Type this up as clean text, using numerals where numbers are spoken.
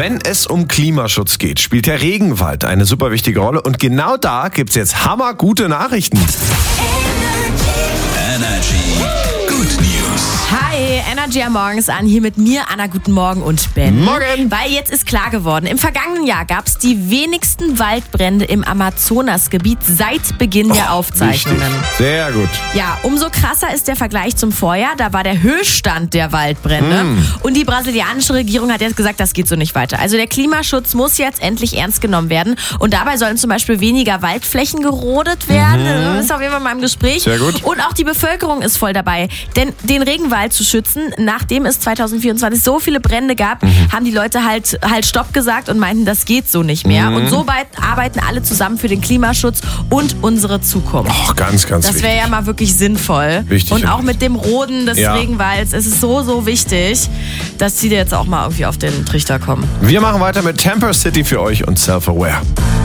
Wenn es um Klimaschutz geht, spielt der Regenwald eine super wichtige Rolle. Und genau da gibt's jetzt hammergute Nachrichten. Energy Good News. Hi, Energy am Morgens an, hier mit mir, Anna, guten Morgen und Ben. Morgen. Weil jetzt ist klar geworden, im vergangenen Jahr gab es die wenigsten Waldbrände im Amazonasgebiet seit Beginn der Aufzeichnungen. Wichtig. Sehr gut. Ja, umso krasser ist der Vergleich zum Vorjahr. Da war der Höchststand der Waldbrände. Und die brasilianische Regierung hat jetzt gesagt, das geht so nicht weiter. Also der Klimaschutz muss jetzt endlich ernst genommen werden. Und dabei sollen zum Beispiel weniger Waldflächen gerodet werden. Das ist auf jeden Fall mal im Gespräch. Sehr gut. Und auch die Bevölkerung ist voll dabei. Denn den Regenwald zu schützen, nachdem es 2024 so viele Brände gab, haben die Leute halt Stopp gesagt und meinten, das geht so nicht mehr. Und so weit arbeiten alle zusammen für den Klimaschutz und unsere Zukunft. Ach, ganz, ganz Das wichtig. wäre ja mal wirklich sinnvoll. Wichtig, und auch ja. mit dem Roden des Regenwalds ist es so wichtig, dass die jetzt auch mal irgendwie auf den Trichter kommen. Wir machen weiter mit Tampa City für euch und Self-Aware.